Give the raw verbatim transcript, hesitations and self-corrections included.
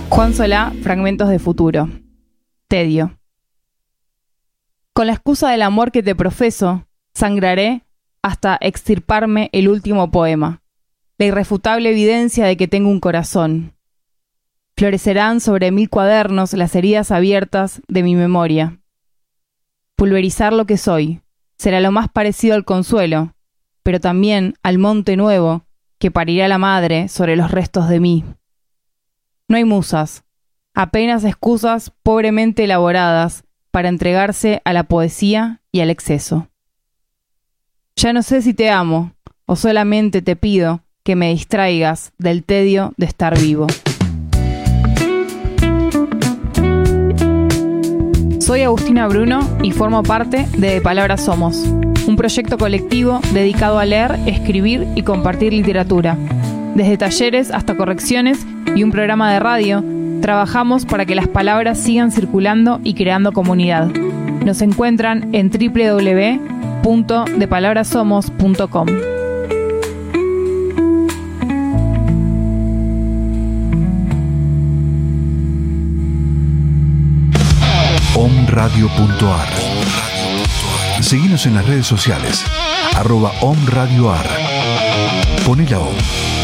Juan Solá, Fragmentos de futuro. Tedio. Con la excusa del amor que te profeso, sangraré hasta extirparme el último poema, la irrefutable evidencia de que tengo un corazón. Florecerán sobre mil cuadernos las heridas abiertas de mi memoria. Pulverizar lo que soy será lo más parecido al consuelo, pero también al monte nuevo que parirá la madre sobre los restos de mí. No hay musas, apenas excusas pobremente elaboradas para entregarse a la poesía y al exceso. Ya no sé si te amo o solamente te pido que me distraigas del tedio de estar vivo. Soy Agustina Bruno y formo parte de De Palabra Somos, un proyecto colectivo dedicado a leer, escribir y compartir literatura. Desde talleres hasta correcciones y un programa de radio, trabajamos para que las palabras sigan circulando y creando comunidad. Nos encuentran en doble u doble u doble u punto de palabra somos punto com. omradio punto ar. Seguinos en las redes sociales, arroba omradioar. Poné la O.